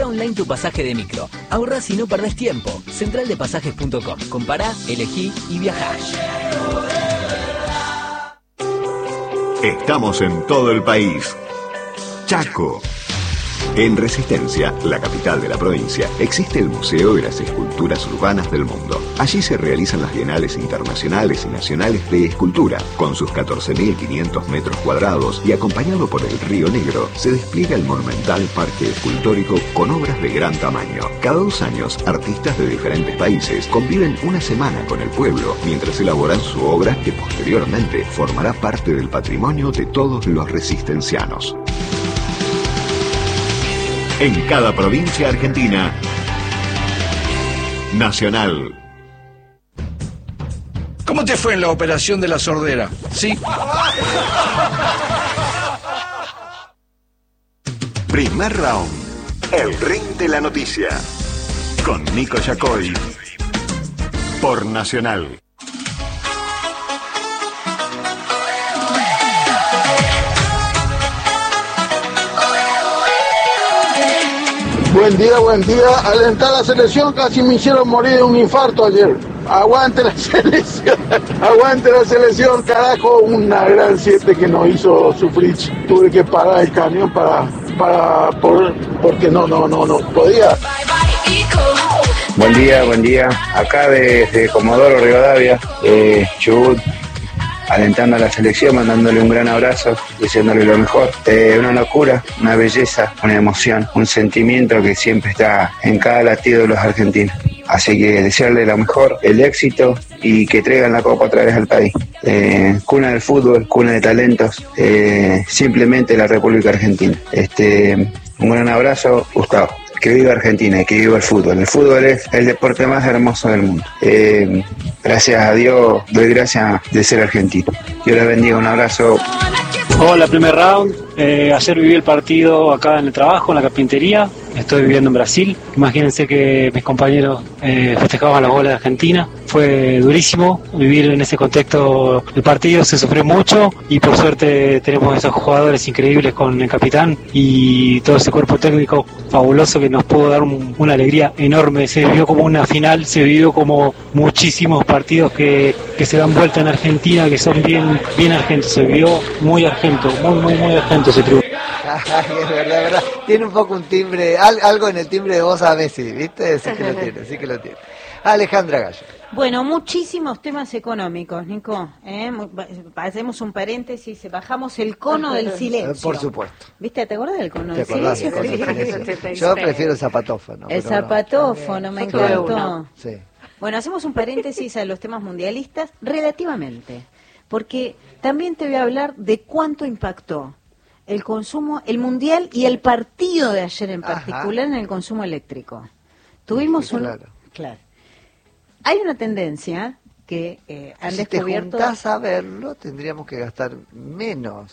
online tu pasaje de micro. Ahorrás y no perdés tiempo. Centraldepasajes.com. Compará, elegí y viajá. Estamos en todo el país. Chaco. En Resistencia, la capital de la provincia, existe el Museo de las Esculturas Urbanas del Mundo. Allí se realizan las bienales internacionales y nacionales de escultura. Con sus 14.500 metros cuadrados y acompañado por el Río Negro, se despliega el monumental parque escultórico con obras de gran tamaño. Cada 2 años, artistas de diferentes países conviven una semana con el pueblo mientras elaboran su obra que posteriormente formará parte del patrimonio de todos los resistencianos. En cada provincia argentina, Nacional. ¿Cómo te fue en la operación de la sordera? ¿Sí? Primer round. El ring de la noticia. Con Nico Yacoy. Por Nacional. Buen día. Alentar la selección, casi me hicieron morir de un infarto ayer. Aguante la selección, carajo. Una gran 7 que nos hizo sufrir. Tuve que parar el camión porque no podía. Buen día. Acá desde Comodoro Rivadavia, Chubut, alentando a la selección, mandándole un gran abrazo, deseándole lo mejor. Una locura, una belleza, una emoción, un sentimiento que siempre está en cada latido de los argentinos. Así que desearle lo mejor, el éxito y que traigan la copa otra vez al país. Cuna del fútbol, cuna de talentos, simplemente la República Argentina. Un gran abrazo, Gustavo. Que viva Argentina y que viva el fútbol. El fútbol es el deporte más hermoso del mundo. Gracias a Dios, doy gracias de ser argentino. Dios les bendiga, un abrazo. Hola, primer round. Ayer viví el partido acá en el trabajo, en la carpintería. Estoy viviendo en Brasil. Imagínense que mis compañeros festejaban los goles de Argentina. Fue durísimo vivir en ese contexto. El partido se sufrió mucho y por suerte tenemos esos jugadores increíbles con el capitán y todo ese cuerpo técnico fabuloso que nos pudo dar una alegría enorme. Se vivió como una final, se vivió como muchísimos partidos que se dan vuelta en Argentina, que son bien argentos. Se vivió muy argento, muy argento ese triunfo. Es verdad. Tiene un poco un timbre, algo en el timbre de voz a Messi, ¿viste? Sí que lo tiene. Alejandra Gallo. Bueno, muchísimos temas económicos, Nico. Hacemos un paréntesis, bajamos el cono del silencio. Por supuesto. ¿Viste? ¿Te acuerdas del cono del silencio? Yo prefiero el zapatófono. El zapatófono, me encantó. Sí. Bueno, hacemos un paréntesis a los temas mundialistas relativamente, porque también te voy a hablar de cuánto impactó el consumo, el mundial y el partido de ayer en particular en el consumo eléctrico. Tuvimos Claro. Hay una tendencia que han descubierto... Si te juntás a verlo, tendríamos que gastar menos.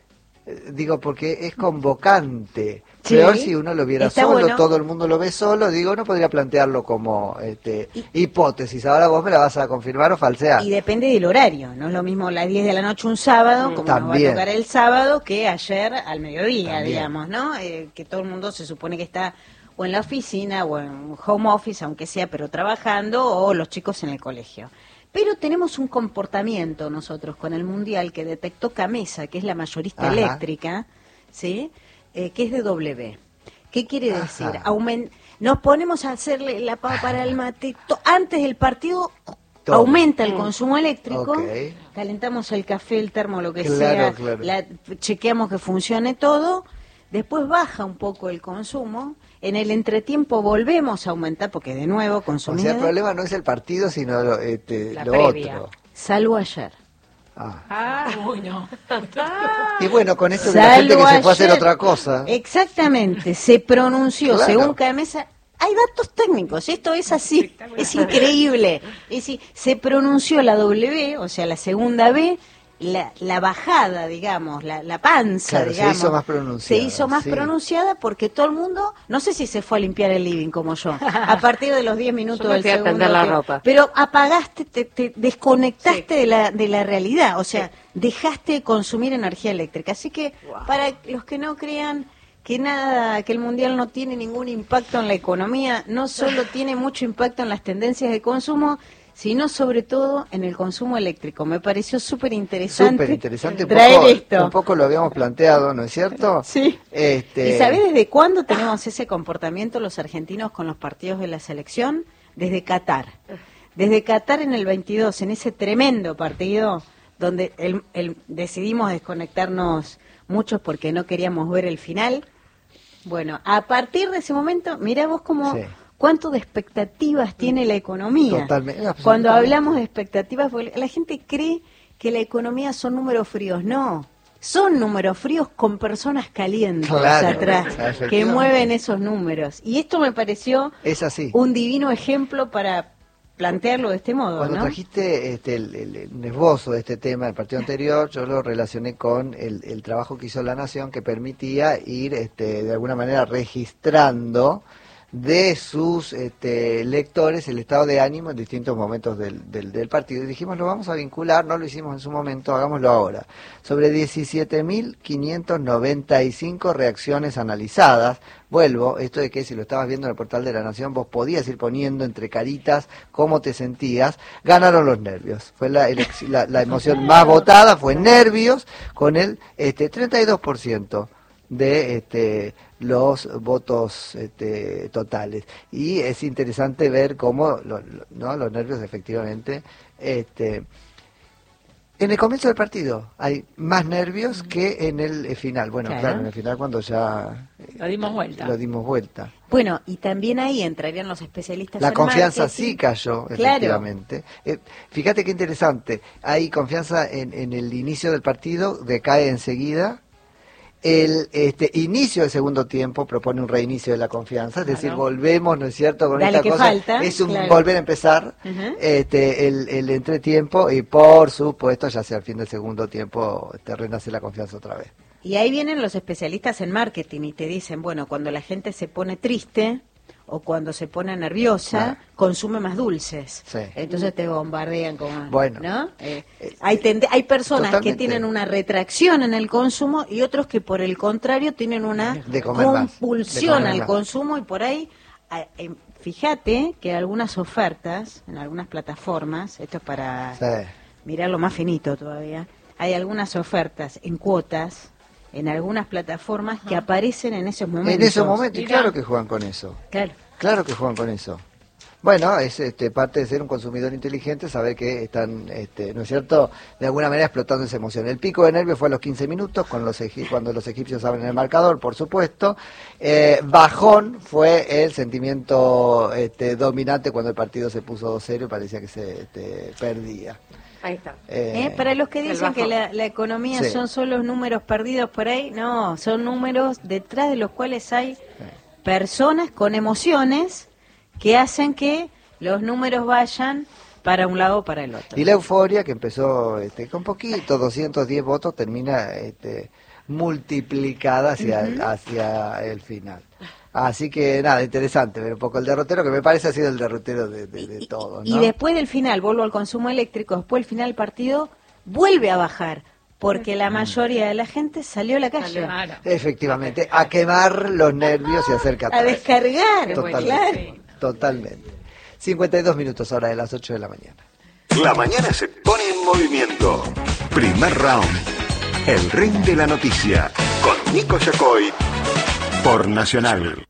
Digo, porque es convocante. Sí, peor si uno lo viera solo, bueno. Todo el mundo lo ve solo. Digo, uno podría plantearlo como hipótesis. Ahora vos me la vas a confirmar o falsear. Y depende del horario. No es lo mismo las 10 de la noche un sábado, como nos va a tocar el sábado, que ayer al mediodía, digamos, ¿no? Que todo el mundo se supone que está o en la oficina o en home office, aunque sea, pero trabajando, o los chicos en el colegio. Pero tenemos un comportamiento nosotros con el Mundial que detectó Camesa, que es la mayorista eléctrica, ¿sí? Que es de W. ¿Qué quiere decir? Nos ponemos a hacerle la pava para el mate. Antes del partido aumenta el consumo eléctrico, calentamos el café, el termo, lo que sea, chequeamos que funcione todo, después baja un poco el consumo. En el entretiempo volvemos a aumentar, porque de nuevo consumimos. O sea, el problema no es el partido, sino lo otro. Salvo ayer. Bueno. Y bueno, con esto de la gente que se fue a hacer otra cosa. Exactamente, se pronunció, según Camesa. Hay datos técnicos, esto es así, es increíble. Es decir, se pronunció la W, o sea, la segunda B, la bajada, digamos, la panza, digamos. Se hizo más pronunciada. Se hizo más pronunciada porque todo el mundo, no sé si se fue a limpiar el living como yo, a partir de los 10 minutos del segundo. La ropa. Pero apagaste, te desconectaste de la realidad, o sea, dejaste de consumir energía eléctrica. Así que, para los que no crean que el Mundial no tiene ningún impacto en la economía, no solo tiene mucho impacto en las tendencias de consumo, sino sobre todo en el consumo eléctrico. Me pareció súper interesante traer esto. Un poco lo habíamos planteado, ¿no es cierto? Sí. ¿Y sabés desde cuándo tenemos ese comportamiento los argentinos con los partidos de la selección? Desde Qatar. Desde Qatar en el 22, en ese tremendo partido donde decidimos desconectarnos muchos porque no queríamos ver el final. Bueno, a partir de ese momento, mirá vos cómo... Sí. ¿Cuánto de expectativas tiene la economía? Totalmente. Cuando hablamos de expectativas, la gente cree que la economía son números fríos. No, son números fríos con personas calientes atrás que mueven esos números. Y esto me pareció un divino ejemplo para plantearlo de este modo. Cuando trajiste el esbozo de este tema del partido anterior, yo lo relacioné con el trabajo que hizo La Nación, que permitía ir de alguna manera registrando de sus lectores el estado de ánimo en distintos momentos del partido. Y dijimos, lo vamos a vincular, no lo hicimos en su momento, hagámoslo ahora. Sobre 17.595 reacciones analizadas. Vuelvo, esto de que si lo estabas viendo en el portal de La Nación, vos podías ir poniendo entre caritas cómo te sentías. Ganaron los nervios. Fue la emoción más votada, fue nervios, con el 32% de los votos totales. Y es interesante ver cómo los nervios efectivamente en el comienzo del partido hay más nervios que en el final. Bueno, claro, en el final cuando ya lo dimos vuelta. Bueno, y también ahí entrarían los especialistas la en confianza marketing. Sí cayó, efectivamente. Fíjate qué interesante, hay confianza en el inicio del partido, decae enseguida. El inicio del segundo tiempo propone un reinicio de la confianza, es decir, volvemos, ¿no es cierto?, con esta cosa, falta, es un volver a empezar. El entretiempo, y por supuesto ya hacia el fin del segundo tiempo renace la confianza otra vez. Y ahí vienen los especialistas en marketing y te dicen, bueno, cuando la gente se pone triste o cuando se pone nerviosa, consume más dulces. Sí. Entonces te bombardean con... Bueno. ¿no? Hay personas que tienen una retracción en el consumo y otros que por el contrario tienen una compulsión al consumo, y por ahí... Fíjate que algunas ofertas, en algunas plataformas, esto es para mirarlo más finito todavía, hay algunas ofertas en cuotas, en algunas plataformas que aparecen en esos momentos. En esos momentos, y claro que juegan con eso. Claro que juegan con eso. Bueno, es parte de ser un consumidor inteligente, saber que están, ¿no es cierto?, de alguna manera explotando esa emoción. El pico de nervios fue a los 15 minutos, cuando los egipcios abren el marcador, por supuesto. Bajón fue el sentimiento dominante cuando el partido se puso 2-0 y parecía que se perdía. Ahí está. Para los que dicen que la economía son solo números perdidos por ahí, no, son números detrás de los cuales hay personas con emociones que hacen que los números vayan para un lado o para el otro. Y la euforia que empezó con poquito, 210 votos, termina multiplicada hacia el final. Así que nada, interesante ver un poco el derrotero, que me parece ha sido el derrotero de todo, ¿no? Y después del final, vuelvo al consumo eléctrico, después del final del partido vuelve a bajar, porque la mayoría de la gente salió a la calle. Efectivamente, a quemar los nervios y hacer catarsis. A descargar, Totalmente. 52 minutos, hora de las 8 de la mañana. La mañana se pone en movimiento. Primer round. El ring de la noticia. Con Nico Yacoy. Por Nacional.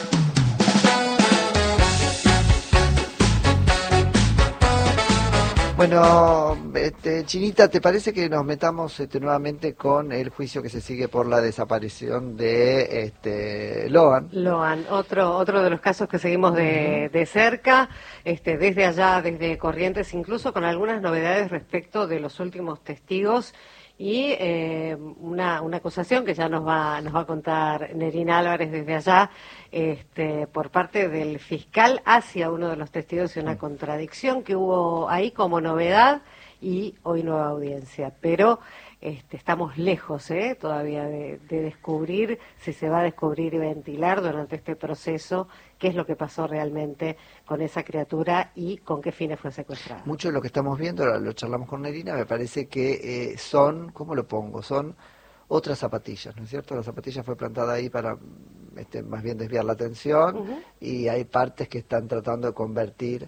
Bueno, Chinita, ¿te parece que nos metamos nuevamente con el juicio que se sigue por la desaparición de Loan? Loan, otro de los casos que seguimos de cerca, desde allá, desde Corrientes, incluso con algunas novedades respecto de los últimos testigos. Y una acusación que ya nos va a contar Nerina Álvarez desde allá, por parte del fiscal hacia uno de los testigos, y una contradicción que hubo ahí como novedad, y hoy nueva audiencia. Pero estamos lejos todavía de descubrir, si se va a descubrir y ventilar durante este proceso qué es lo que pasó realmente con esa criatura y con qué fines fue secuestrada. Mucho de lo que estamos viendo, lo charlamos con Nerina, me parece que son, ¿cómo lo pongo? Son otras zapatillas, ¿no es cierto? La zapatilla fue plantada ahí para más bien desviar la atención, y hay partes que están tratando de convertir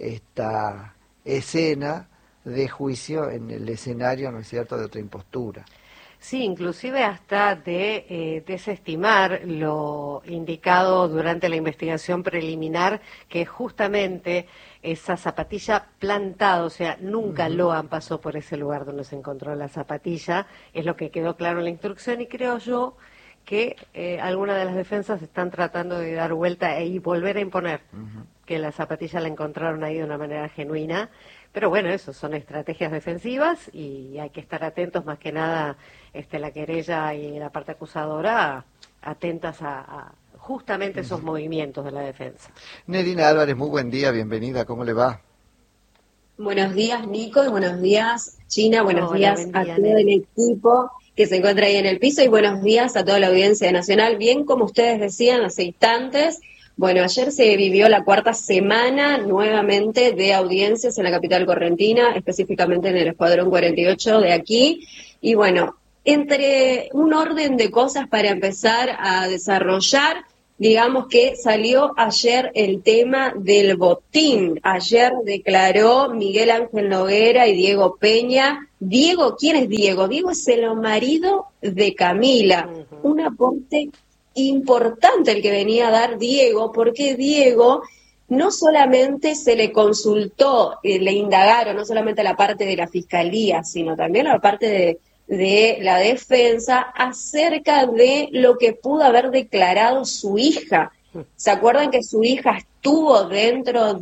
esta escena de juicio en el escenario, ¿no es cierto?, de otra impostura. Sí, inclusive hasta de desestimar lo indicado durante la investigación preliminar, que justamente esa zapatilla plantada, o sea, nunca Loan pasó por ese lugar donde se encontró la zapatilla, es lo que quedó claro en la instrucción, y creo yo que algunas de las defensas están tratando de dar vuelta y volver a imponer que la zapatilla la encontraron ahí de una manera genuina. Pero bueno, eso son estrategias defensivas y hay que estar atentos, más que nada la querella y la parte acusadora, atentas a justamente esos movimientos de la defensa. Nerina Álvarez, muy buen día, bienvenida, ¿cómo le va? Buenos días, Nico, y buenos días, China, buenos días a todo el equipo que se encuentra ahí en el piso, y buenos días a toda la audiencia nacional. Bien, como ustedes decían hace instantes, bueno, ayer se vivió la cuarta semana nuevamente de audiencias en la capital correntina, específicamente en el Escuadrón 48 de aquí, y bueno, entre un orden de cosas para empezar a desarrollar, digamos que salió ayer el tema del botín. Ayer declaró Miguel Ángel Noguera y Diego Peña. Diego, ¿quién es Diego? Diego es el marido de Camila, un aporte importante el que venía a dar Diego, porque Diego no solamente se le consultó, le indagaron, no solamente la parte de la fiscalía, sino también la parte de la defensa acerca de lo que pudo haber declarado su hija. ¿Se acuerdan que su hija estuvo dentro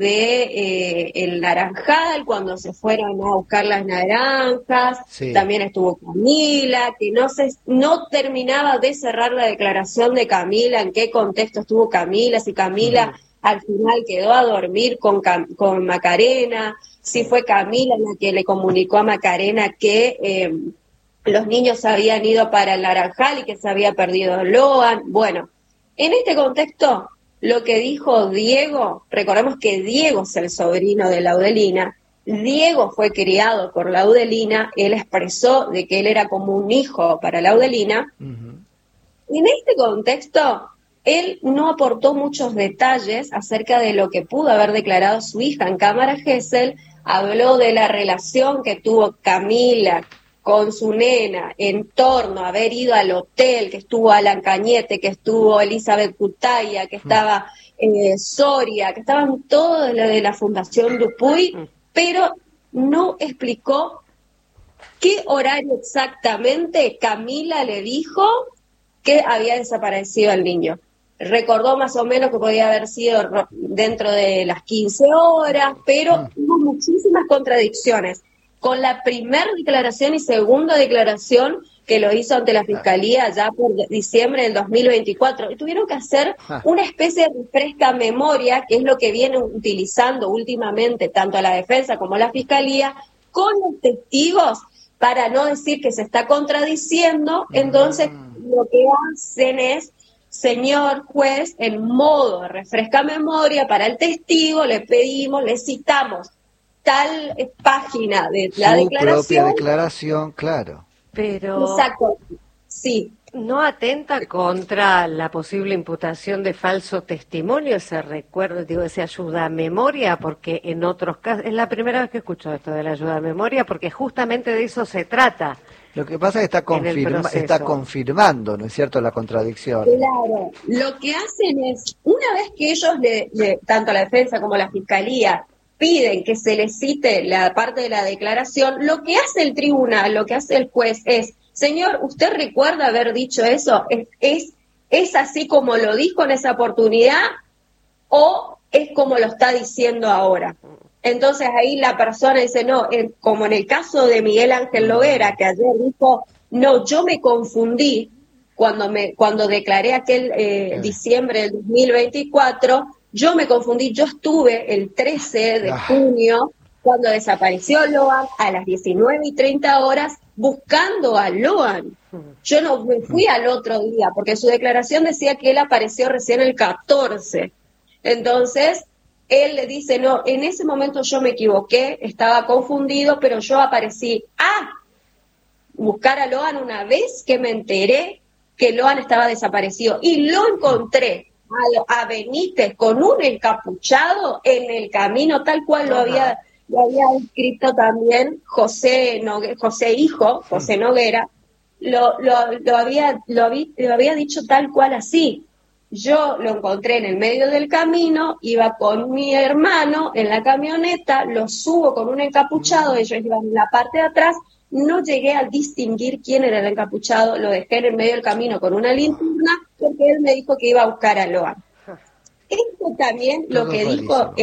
de el Naranjal cuando se fueron a buscar las naranjas? Sí. También estuvo Camila, que no terminaba de cerrar la declaración de Camila, en qué contexto estuvo Camila, si Camila al final quedó a dormir con Macarena, si fue Camila la que le comunicó a Macarena que los niños habían ido para el Naranjal y que se había perdido Loan. Bueno, en este contexto, lo que dijo Diego, recordemos que Diego es el sobrino de Laudelina, Diego fue criado por Laudelina, él expresó de que él era como un hijo para Laudelina. En este contexto, él no aportó muchos detalles acerca de lo que pudo haber declarado su hija en cámara Gesell, habló de la relación que tuvo Camila con su nena en torno a haber ido al hotel, que estuvo Alan Cañete, que estuvo Elizabeth Cutaya, que estaba Soria, que estaban todos los de la Fundación Dupuy, pero no explicó qué horario exactamente Camila le dijo que había desaparecido el niño. Recordó más o menos que podía haber sido dentro de las 15 horas, pero hubo muchísimas contradicciones con la primera declaración y segunda declaración que lo hizo ante la Fiscalía ya por diciembre del 2024. Y tuvieron que hacer una especie de refresca memoria, que es lo que vienen utilizando últimamente tanto la defensa como la Fiscalía, con los testigos, para no decir que se está contradiciendo. Entonces, lo que hacen es, señor juez, en modo de refresca memoria para el testigo, le pedimos, le citamos tal página de la declaración. Su propia declaración, claro. Pero exacto, sí. ¿No atenta contra la posible imputación de falso testimonio ese recuerdo, ese ayuda a memoria? Porque en otros casos, es la primera vez que escucho esto de la ayuda a memoria, porque justamente de eso se trata. Lo que pasa es que está confirmando, ¿no es cierto?, la contradicción. Claro, lo que hacen es, una vez que ellos, tanto la defensa como la Fiscalía, piden que se les cite la parte de la declaración, lo que hace el tribunal, lo que hace el juez es, señor, ¿usted recuerda haber dicho eso? ¿Es así como lo dijo en esa oportunidad o es como lo está diciendo ahora? Entonces ahí la persona dice, no, como en el caso de Miguel Ángel Noguera, que ayer dijo, no, yo me confundí cuando declaré aquel diciembre del 2024, yo me confundí, yo estuve el 13 de junio, cuando desapareció Loan, a las 19:30 buscando a Loan. Yo no me fui al otro día, porque su declaración decía que él apareció recién el 14. Entonces, él le dice, no, en ese momento yo me equivoqué, estaba confundido, pero yo aparecí. buscar a Loan una vez que me enteré que Loan estaba desaparecido. Y lo encontré a Benítez con un encapuchado en el camino, tal cual lo había escrito también José Noguera, lo había dicho tal cual así. Yo lo encontré en el medio del camino, iba con mi hermano en la camioneta, lo subo con un encapuchado, ellos iban en la parte de atrás, no llegué a distinguir quién era el encapuchado, lo dejé en el medio del camino con una linterna, porque él me dijo que iba a buscar a Loan. Esto también lo que dijo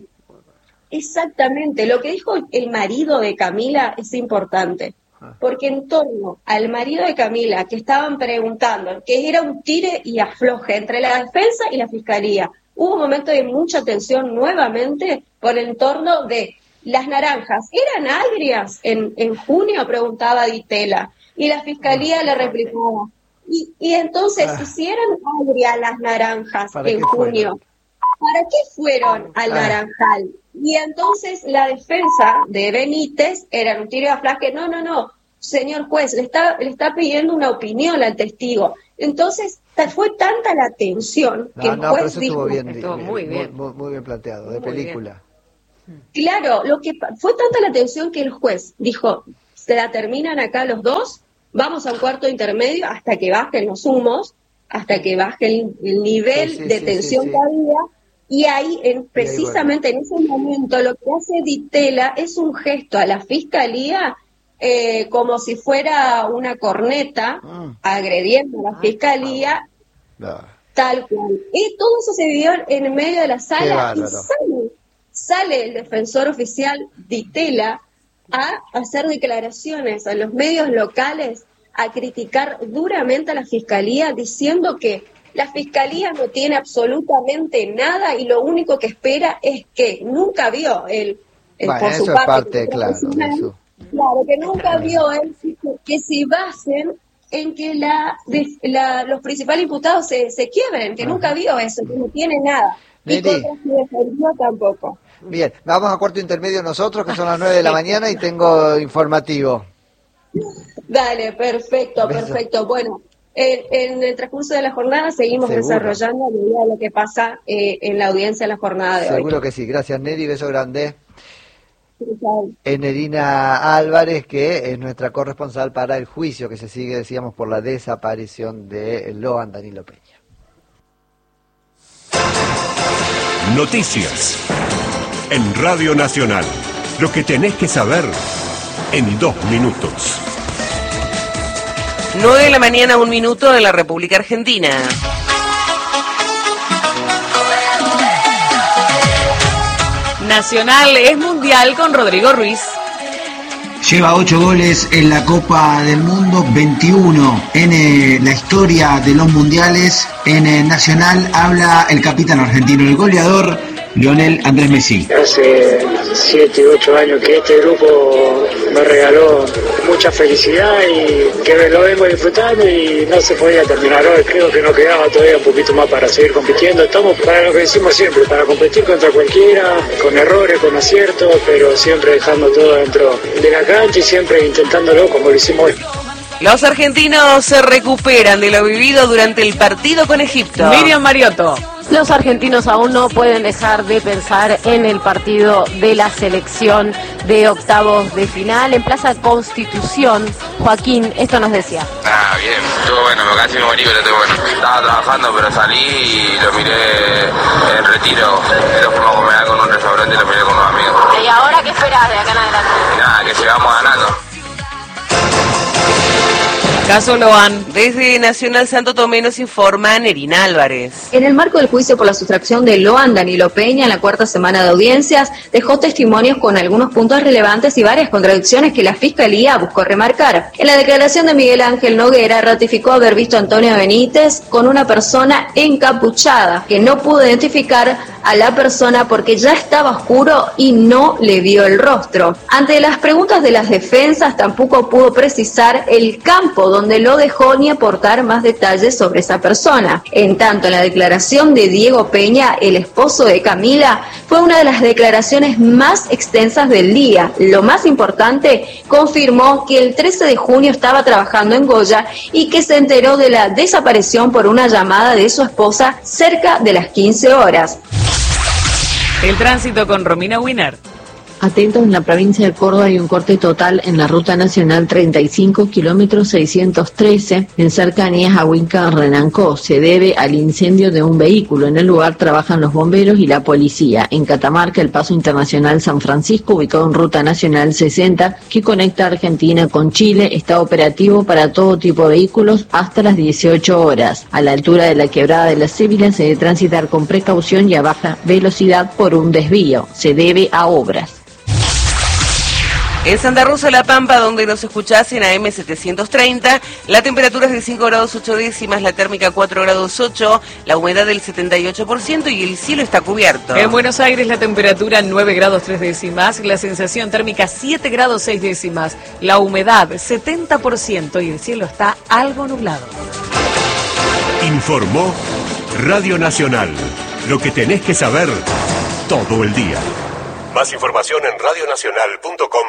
exactamente, lo que dijo el marido de Camila es importante. Porque en torno al marido de Camila, que estaban preguntando, que era un tire y afloje entre la defensa y la fiscalía, hubo un momento de mucha tensión nuevamente por el entorno de las naranjas. ¿Eran agrias en junio? Preguntaba Ditela. Y la fiscalía le replicaba. Y entonces, si eran agrias las naranjas en junio, ¿para qué fueron al naranjal? Y entonces la defensa de Benítez era un tiro de aflaje. No, señor juez, le está pidiendo una opinión al testigo. Entonces fue tanta la tensión que el juez dijo... Estuvo muy bien planteado, de película. Claro, fue tanta la tensión que el juez dijo, se la terminan acá los dos, vamos a un cuarto intermedio hasta que bajen los humos, hasta que baje el nivel de tensión que había. Y ahí, precisamente en ese momento, lo que hace Ditela es un gesto a la fiscalía como si fuera una corneta agrediendo a la fiscalía, tal cual. Y todo eso se vivió en medio de la sala y sale el defensor oficial Ditela a hacer declaraciones a los medios locales, a criticar duramente a la fiscalía, diciendo que la fiscalía no tiene absolutamente nada y lo único que espera es que nunca vio por su parte, claro, que nunca vio él, que se basen en que los principales imputados se quiebren, que nunca vio eso, que no tiene nada. Y contra su defendido tampoco. Bien, vamos a cuarto intermedio nosotros, que son las 9 de la mañana y tengo informativo. Dale, perfecto. Bueno, en el transcurso de la jornada seguimos desarrollando a medida de lo que pasa en la audiencia de la jornada de hoy. Seguro que sí. Gracias, Neri. Beso grande. Nerina Álvarez, que es nuestra corresponsal para el juicio que se sigue, decíamos, por la desaparición de Loan Danilo Peña. Noticias en Radio Nacional. Lo que tenés que saber en 2 minutos. 9 de la mañana, 1 minuto de la República Argentina. Nacional es mundial con Rodrigo Ruiz. Lleva 8 goles en la Copa del Mundo, 21 en la historia de los mundiales. En Nacional habla el capitán argentino, el goleador Lionel Andrés Messi. Hace 7, 8 años que este grupo me regaló mucha felicidad y que lo vengo disfrutando y no se podía terminar hoy. Creo que nos quedaba todavía un poquito más para seguir compitiendo. Estamos para lo que decimos siempre, para competir contra cualquiera, con errores, con aciertos, pero siempre dejando todo dentro de la cancha y siempre intentándolo como lo hicimos hoy. Los argentinos se recuperan de lo vivido durante el partido con Egipto. Miriam Mariotto. Los argentinos aún no pueden dejar de pensar en el partido de la selección de octavos de final en Plaza Constitución. Joaquín, esto nos decía. Bien, estuvo bueno, casi me morí, pero estuvo bueno. Estaba trabajando, pero salí y lo miré en retiro. Lo fuimos a comer algo en un restaurante y lo miré con unos amigos. ¿Y ahora qué esperás de acá en adelante? Nada, que sigamos ganando. Caso Loan, desde Nacional Santo Tomé nos informa Nerina Álvarez. En el marco del juicio por la sustracción de Loan, Danilo Peña, en la cuarta semana de audiencias, dejó testimonios con algunos puntos relevantes y varias contradicciones que la Fiscalía buscó remarcar. En la declaración de Miguel Ángel Noguera, ratificó haber visto a Antonio Benítez con una persona encapuchada, que no pudo identificar a la persona porque ya estaba oscuro y no le vio el rostro. Ante las preguntas de las defensas, tampoco pudo precisar el campo donde lo dejó ni aportar más detalles sobre esa persona. En tanto, en la declaración de Diego Peña, el esposo de Camila, fue una de las declaraciones más extensas del día. Lo más importante, confirmó que el 13 de junio estaba trabajando en Goya y que se enteró de la desaparición por una llamada de su esposa cerca de las 15 horas. El tránsito con Romina Wiener. Atentos, en la provincia de Córdoba hay un corte total en la ruta nacional 35, kilómetro 613, en cercanías a Huinca, Renancó. Se debe al incendio de un vehículo. En el lugar trabajan los bomberos y la policía. En Catamarca, el paso internacional San Francisco, ubicado en ruta nacional 60, que conecta Argentina con Chile, está operativo para todo tipo de vehículos hasta las 18 horas. A la altura de la quebrada de la Cébila se debe transitar con precaución y a baja velocidad por un desvío. Se debe a obras. En Santa Rosa, La Pampa, donde nos escuchás en AM 730, la temperatura es de 5 grados 8 décimas, la térmica 4 grados 8, la humedad del 78% y el cielo está cubierto. En Buenos Aires la temperatura 9 grados 3 décimas, la sensación térmica 7 grados 6 décimas, la humedad 70% y el cielo está algo nublado. Informó Radio Nacional, lo que tenés que saber todo el día. Más información en radionacional.com.